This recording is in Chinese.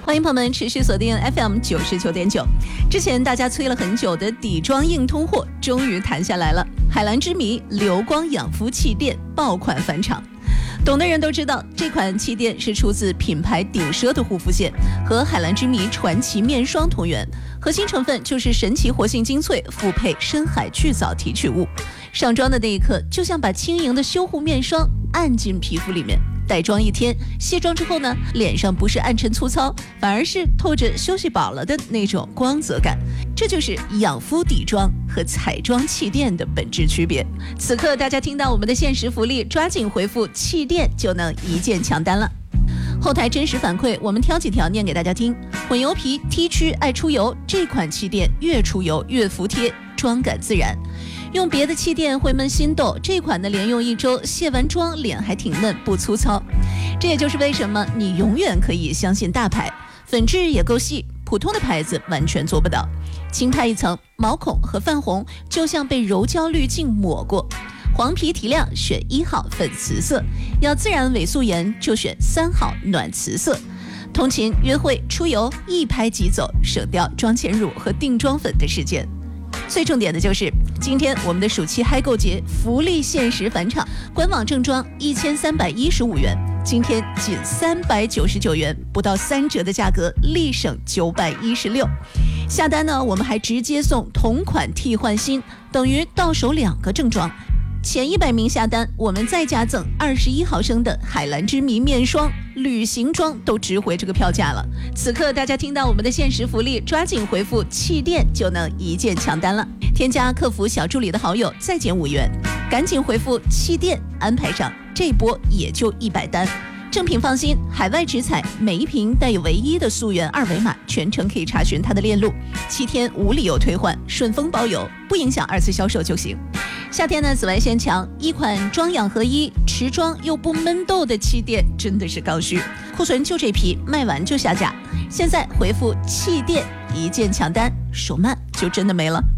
欢迎朋友们持续锁定 FM99.9。之前大家催了很久的底妆硬通货终于谈下来了，海蓝之谜流光养肤气垫爆款返场。懂的人都知道，这款气垫是出自品牌顶奢的护肤线，和海蓝之谜传奇面霜同源，核心成分就是神奇活性精粹复配深海巨藻提取物。上妆的那一刻，就像把轻盈的修护面霜按进皮肤里面。带妆一天，卸妆之后呢，脸上不是暗沉粗糙，反而是透着休息饱了的那种光泽感。这就是养肤底妆和彩妆气垫的本质区别。此刻大家听到我们的限时福利，抓紧回复气垫就能一键抢单了。后台真实反馈，我们挑几条念给大家听。混油皮 T 区爱出油，这款气垫越出油越服帖，妆感自然。用别的气垫会闷心痘，这款呢连用1周，卸完妆脸还挺嫩不粗糙。这也就是为什么你永远可以相信大牌，粉质也够细，普通的牌子完全做不到。轻拍一层，毛孔和泛红就像被柔焦滤镜抹过。黄皮提亮选1号粉瓷色，要自然伪素颜就选3号暖瓷色。通勤约会出游一拍即走，省掉妆前乳和定妆粉的时间。最重点的就是今天我们的暑期嗨购节福利限时返场，官网正装1315元，今天仅399元，不到3折的价格，立省916。下单呢，我们还直接送同款替换新，等于到手2个正装。前100名下单，我们再加赠21毫升的海蓝之谜面霜，旅行装都值回这个票价了。此刻大家听到我们的限时福利，抓紧回复气垫就能一键抢单了。添加客服小助理的好友再减5元，赶紧回复气垫安排上，这波也就100单。正品放心，海外直采，每一瓶带有唯一的溯源2维码，全程可以查询它的链路，7天无理由退换，顺丰包邮，不影响2次销售就行。夏天呢，紫外线强，一款妆养合一、持妆又不闷痘的气垫真的是刚需，库存就这批，卖完就下架。现在回复气垫一键抢单，手慢就真的没了。